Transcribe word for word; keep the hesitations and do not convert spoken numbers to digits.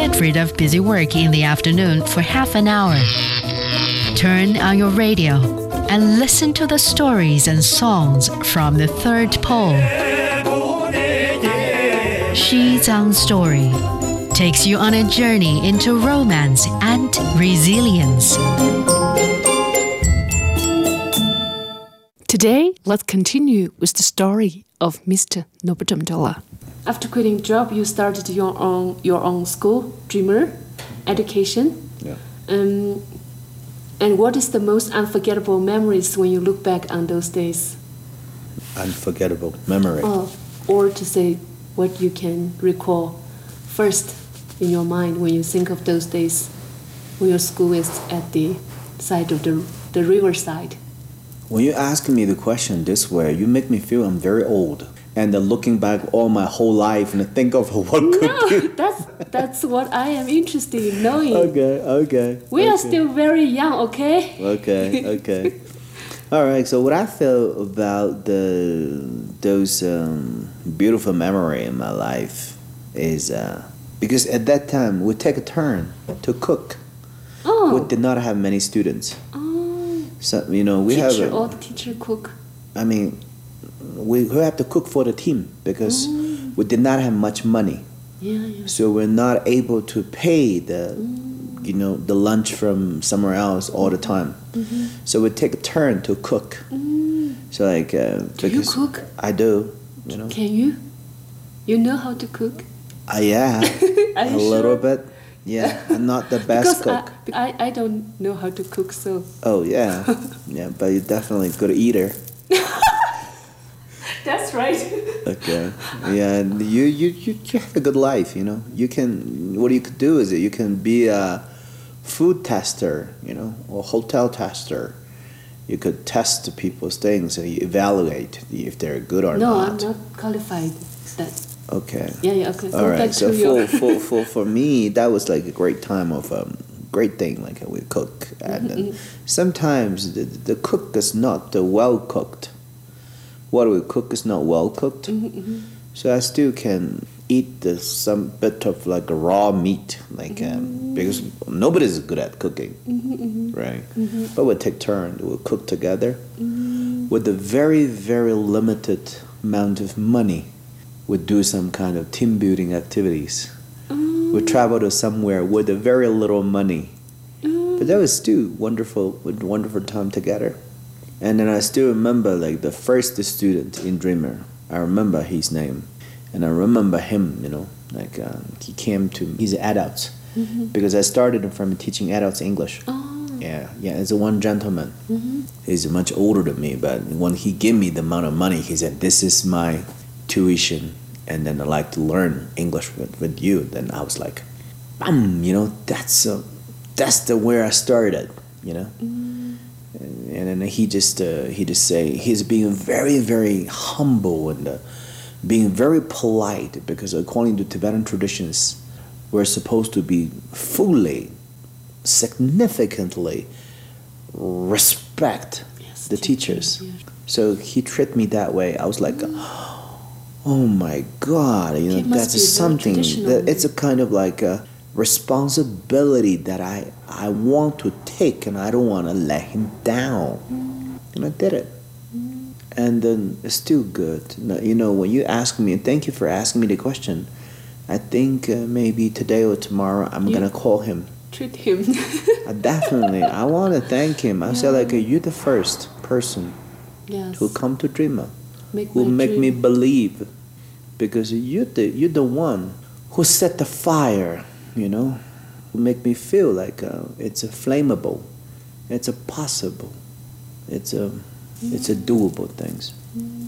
Get rid of busy work in the afternoon for half an hour. Turn on your radio and listen to the stories and songs from the third pole. Shizang Story takes you on a journey into romance and resilience. Today, let's continue with the story of Mister Nobutamtola. After quitting job, you started your own your own school, Dreamer Education. Yeah. Um, and what is the most unforgettable memories when you look back on those days? Unforgettable memory. Oh, or to say what you can recall first in your mind when you think of those days when your school is at the side of the, the riverside. When you ask me the question this way, you make me feel I'm very old. And then looking back all my whole life and think of what could No, be. that's that's what I am interested in knowing. Okay, okay. We okay. are still very young, okay? Okay, okay. All right, so what I feel about the those um, beautiful memory in my life is uh, because at that time we take a turn to cook. Oh. We did not have many students. Oh. So, you know, we teacher have... A, or the teacher cook? I mean, we, we have to cook for the team because Mm. we did not have much money. Yeah, yeah. So we're not able to pay the, Mm. you know, the lunch from somewhere else all the time. Mm-hmm. So we take a turn to cook. Mm. So like, uh, Do you because cook? I do, you know. Can you? You know how to cook? Uh, yeah, Are a you little sure? bit. Yeah, I'm not the best because cook. I, I, I don't know how to cook, so... Oh yeah, yeah, but you're definitely a good eater. That's right. Okay. Yeah, and you, you, you, you have a good life, you know. You can, what you could do is that you can be a food tester, you know, or hotel tester. You could test the people's things and you evaluate if they're good or No, not. I'm not qualified. That. Okay. Yeah, yeah, okay. All Go right. back So to for, your... for, for, for me, that was like a great time of um, great thing. Like we cook, and then sometimes the, the cook is not uh, well cooked. What we cook is not well cooked, Mm-hmm. so I still can eat the, some bit of like a raw meat, like um, because nobody's good at cooking, Mm-hmm. right? Mm-hmm. But we'll take turns. We'll cook together Mm-hmm. with a very very limited amount of money. We do some kind of team building activities. Mm-hmm. We travel to somewhere with a very little money, Mm-hmm. but that was still wonderful, with wonderful time together. And then I still remember like the first student in Dreamer. I remember his name, and I remember him. You know, like uh, he came to. He's an adult Mm-hmm. because I started from teaching adults English. Oh. Yeah, yeah. It's a one gentleman. Mm-hmm. He's much older than me, but when he gave me the amount of money, he said, "This is my tuition, and then I'd like to learn English with, with you." Then I was like, bam, you know, that's uh, that's the where I started, you know. Mm-hmm. And, and then he just uh, he just say he's being very very humble and uh, being very polite because according to Tibetan traditions, we're supposed to be fully, significantly respect Yes, the teacher, teachers. yeah. So he treated me that way. I was like, oh my God, you know, He must that's be very something. traditional. That it's a kind of like a responsibility that I I want to take, and I don't want to let him down. Mm. And I did it. Mm. And then it's still good. Now, you know, when you ask me, and thank you for asking me the question, I think uh, maybe today or tomorrow I'm You- going to call him. Treat him. I definitely, I want to thank him. I say like, you're the first person Yes. who come to Dreamer, Make who my make me dream. believe, because you're the, you're the one who set the fire, you know, who make me feel like uh, it's a flammable, it's a possible, it's a, it's a doable things. Mm.